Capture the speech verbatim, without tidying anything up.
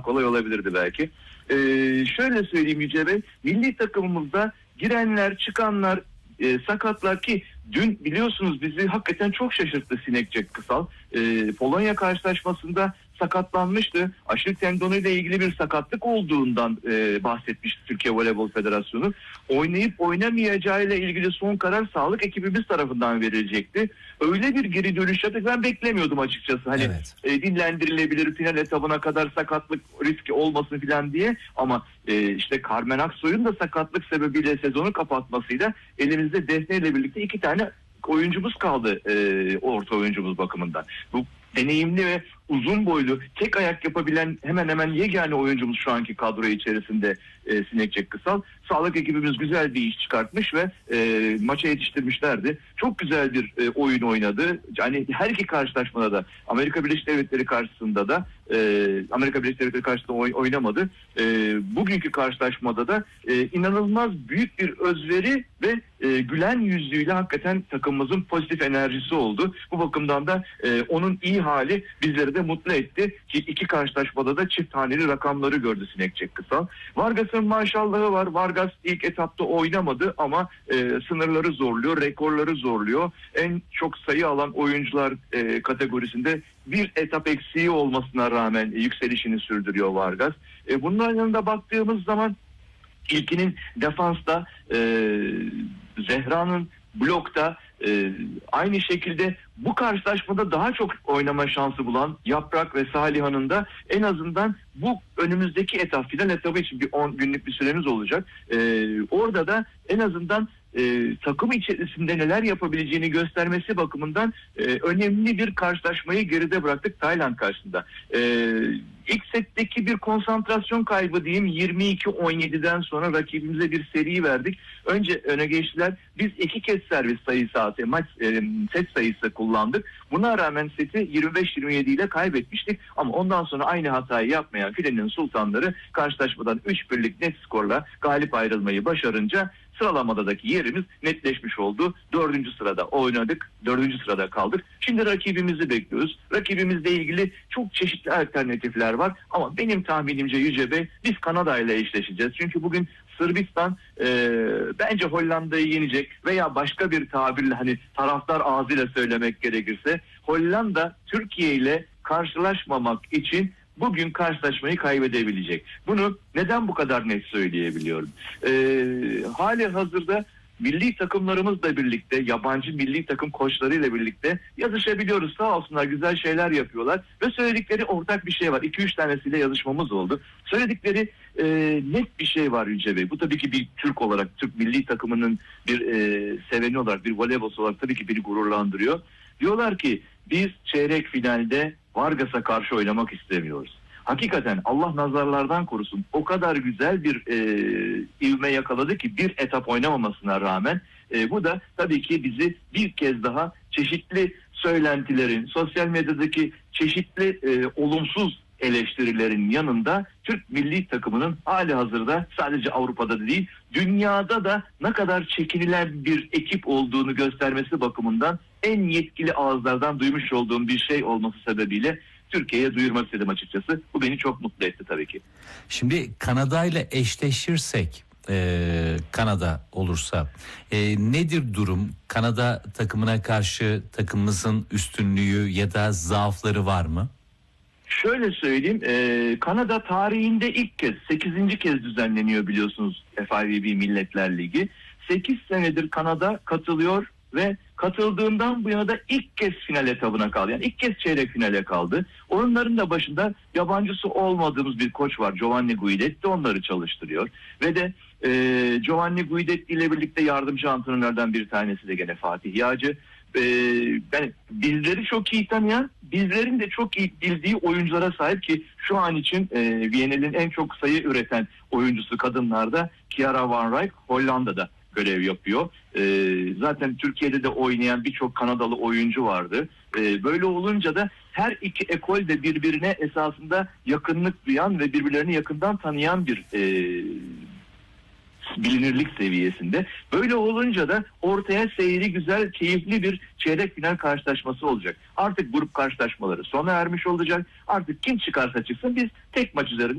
kolay olabilirdi belki. Ee, şöyle söyleyeyim Yüce Bey, milli takımımızda girenler, çıkanlar, e, sakatlar ki dün biliyorsunuz bizi hakikaten çok şaşırttı Sinek Jack Kısal. E, Polonya karşılaşmasında sakatlanmıştı. Aşil tendonuyla ilgili bir sakatlık olduğundan e, bahsetmişti Türkiye Voleybol Federasyonu. Oynayıp oynamayacağıyla ilgili son karar sağlık ekibimiz tarafından verilecekti. Öyle bir geri dönüş yaptık. Ben beklemiyordum açıkçası. Hani evet. e, dinlendirilebilir, final etabına kadar sakatlık riski olmasın falan diye. Ama e, işte Carmen Aksoy'un da sakatlık sebebiyle sezonu kapatmasıyla elimizde Defne ile birlikte iki tane oyuncumuz kaldı e, orta oyuncumuz bakımından. Bu deneyimli ve uzun boylu, tek ayak yapabilen hemen hemen yegane oyuncumuz şu anki kadro içerisinde e, Sinek Jack Kısal. Sağlık ekibimiz güzel bir iş çıkartmış ve e, maça yetiştirmişlerdi. Çok güzel bir e, oyun oynadı. Yani her iki karşılaşmada da Amerika Birleşik Devletleri karşısında da e, Amerika Birleşik Devletleri karşısında oy, oynamadı. E, bugünkü karşılaşmada da e, inanılmaz büyük bir özveri ve e, gülen yüzüyle hakikaten takımımızın pozitif enerjisi oldu. Bu bakımdan da e, onun iyi hali bizleri de mutlu etti ki iki karşılaşmada da çift haneli rakamları gördü Sinek Jack Kısal. Vargas'ın maşallahı var. Vargas ilk etapta oynamadı ama e, sınırları zorluyor, rekorları zorluyor. En çok sayı alan oyuncular e, kategorisinde bir etap eksiği olmasına rağmen e, yükselişini sürdürüyor Vargas. E, bunların yanında baktığımız zaman ilkinin defansta, e, Zehra'nın blokta, e, aynı şekilde bu karşılaşmada daha çok oynama şansı bulan Yaprak ve Salihan'ın da en azından bu önümüzdeki etap, final etabı için bir on günlük bir süremiz olacak. E, orada da en azından e, takım içerisinde neler yapabileceğini göstermesi bakımından e, önemli bir karşılaşmayı geride bıraktık Tayland karşısında. E, ilk setteki bir konsantrasyon kaybı diyeyim, yirmi iki on yediden sonra rakibimize bir seri verdik. Önce öne geçtiler. Biz iki kez servis sayısı, maç e, set sayısı kullandık. Buna rağmen seti yirmi beş yirmi yedi ile kaybetmiştik. Ama ondan sonra aynı hatayı yapmayan Filenin Sultanları karşılaşmadan üç birlik net skorla galip ayrılmayı başarınca sıralamadaki yerimiz netleşmiş oldu. Dördüncü sırada oynadık. Dördüncü sırada kaldık. Şimdi rakibimizi bekliyoruz. Rakibimizle ilgili çok çeşitli alternatifler var. Ama benim tahminimce Yüce Bey, biz Kanada ile eşleşeceğiz. Çünkü bugün Sırbistan e, bence Hollanda'yı yenecek veya başka bir tabirle, hani taraftar ağzıyla söylemek gerekirse, Hollanda Türkiye ile karşılaşmamak için bugün karşılaşmayı kaybedebilecek. Bunu neden bu kadar net söyleyebiliyorum? Ee, hali hazırda milli takımlarımızla birlikte, yabancı milli takım koçlarıyla birlikte yazışabiliyoruz. Sağ olsunlar, güzel şeyler yapıyorlar ve söyledikleri ortak bir şey var. iki üç tanesiyle yazışmamız oldu. Söyledikleri e, net bir şey var Yüce Bey. Bu tabii ki bir Türk olarak, Türk milli takımının bir e, seveni olarak, bir voleybolcu olarak tabii ki beni gururlandırıyor. Diyorlar ki biz çeyrek finalde Vargas'a karşı oynamak istemiyoruz. Hakikaten Allah nazarlardan korusun, o kadar güzel bir e, ivme yakaladı ki bir etap oynamamasına rağmen. E, bu da tabii ki bizi bir kez daha çeşitli söylentilerin, sosyal medyadaki çeşitli e, olumsuz eleştirilerin yanında Türk milli takımının hali hazırda sadece Avrupa'da değil, dünyada da ne kadar çekinilen bir ekip olduğunu göstermesi bakımından en yetkili ağızlardan duymuş olduğum bir şey olması sebebiyle Türkiye'ye duyurmak istedim açıkçası. Bu beni çok mutlu etti tabii ki. Şimdi Kanada ile eşleşirsek, e, Kanada olursa e, nedir durum? Kanada takımına karşı takımımızın üstünlüğü ya da zaafları var mı? Şöyle söyleyeyim, e, Kanada tarihinde ilk kez, sekizinci kez düzenleniyor biliyorsunuz F I V B Milletler Ligi. sekiz senedir Kanada katılıyor ve katıldığından bu yana da ilk kez final etabına kaldı. Yani ilk kez çeyrek finale kaldı. Onların da başında yabancısı olmadığımız bir koç var, Giovanni Guidetti, onları çalıştırıyor. Ve de e, Giovanni Guidetti ile birlikte yardımcı antrenörlerden bir tanesi de gene Fatih Yağcı. E, ben bizleri çok iyi tanıyan, bizlerin de çok iyi bildiği oyunculara sahip ki şu an için e, Viyana'nın en çok sayı üreten oyuncusu kadınlarda Kiara Van Rijk Hollanda'da görev yapıyor. Ee, zaten Türkiye'de de oynayan birçok Kanadalı oyuncu vardı. Ee, böyle olunca da her iki ekol de birbirine esasında yakınlık duyan ve birbirlerini yakından tanıyan bir e, bilinirlik seviyesinde. Böyle olunca da ortaya seyri güzel, keyifli bir çeyrek final karşılaşması olacak. Artık grup karşılaşmaları sona ermiş olacak. Artık kim çıkarsa çıksın biz tek maç üzerinde